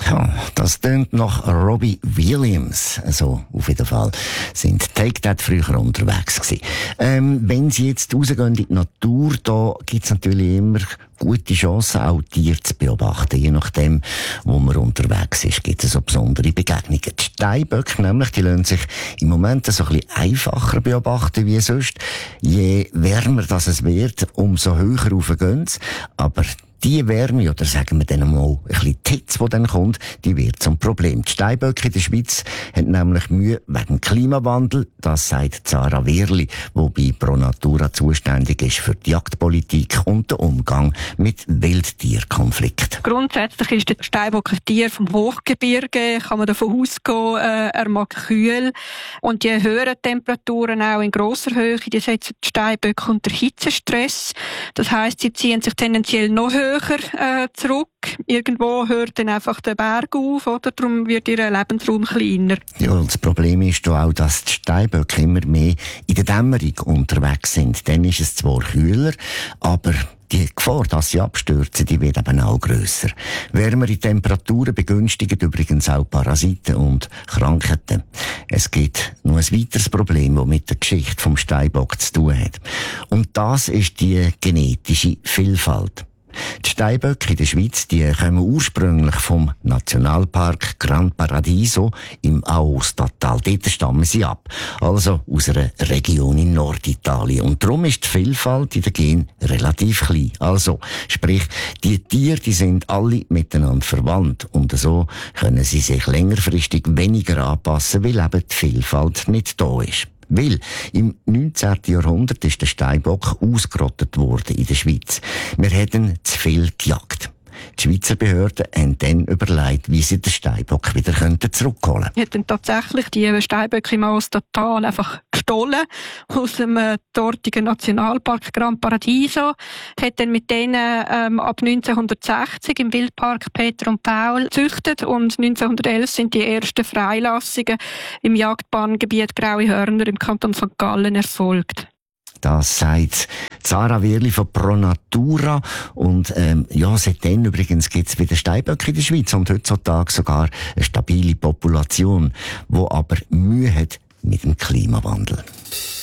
Ja, das tönt nach Robbie Williams. Also, auf jeden Fall sind Take That früher unterwegs gewesen. Wenn Sie jetzt rausgehen in die Natur, da gibt's natürlich immer gute Chancen, auch Tiere zu beobachten. Je nachdem, wo man unterwegs ist, gibt es so besondere Begegnungen. Die Steinböcke nämlich, die lassen sich im Moment so ein bisschen einfacher beobachten wie sonst. Je wärmer das es wird, umso höher rauf gehen sie. Aber die Wärme, oder sagen wir dann mal ein bisschen die Hitze, die dann kommt, die wird zum Problem. Die Steinböcke in der Schweiz haben nämlich Mühe wegen dem Klimawandel. Das sagt Sarah Wehrli, die bei Pro Natura zuständig ist für die Jagdpolitik und den Umgang mit Wildtierkonflikten. Grundsätzlich ist der Steinbock ein Tier vom Hochgebirge, kann man davon ausgehen, er mag kühl. Und die höheren Temperaturen auch in grosser Höhe, die setzen die Steinböcke unter Hitzestress. Das heisst, sie ziehen sich tendenziell noch höher zurück. Irgendwo hört dann einfach der Berg auf, oder? Darum wird ihr Lebensraum kleiner. Ja, und das Problem ist auch, dass die Steinböcke immer mehr in der Dämmerung unterwegs sind. Dann ist es zwar kühler, aber die Gefahr, dass sie abstürzen, die wird eben auch grösser. Wärmere Temperaturen begünstigen übrigens auch Parasiten und Krankheiten. Es gibt noch ein weiteres Problem, das mit der Geschichte vom Steinbock zu tun hat. Und das ist die genetische Vielfalt. Die Steinböcke in der Schweiz, die kommen ursprünglich vom Nationalpark Gran Paradiso im Aostatal. Dort stammen sie ab. Also aus einer Region in Norditalien. Und darum ist die Vielfalt in den Genen relativ klein. Also, sprich, die Tiere, die sind alle miteinander verwandt. Und so können sie sich längerfristig weniger anpassen, weil eben die Vielfalt nicht da ist. Weil im 19. Jahrhundert ist der Steinbock ausgerottet worden in der Schweiz. Wir hätten zu viel gejagt. Die Schweizer Behörden haben dann überlegt, wie sie den Steinbock wieder zurückholen könnten. Wir haben tatsächlich die Steinböcke im Aostatal einfach gestohlen aus dem dortigen Nationalpark Gran Paradiso. Hat dann mit denen ab 1960 im Wildpark Peter und Paul gezüchtet und 1911 sind die ersten Freilassungen im Jagdbahngebiet Graue Hörner im Kanton St. Gallen erfolgt. Das sagt Sarah Wehrli von Pro Natura. Und ja, seitdem übrigens gibt es wieder Steinböcke in der Schweiz und heutzutage sogar eine stabile Population, die aber Mühe hat mit dem Klimawandel.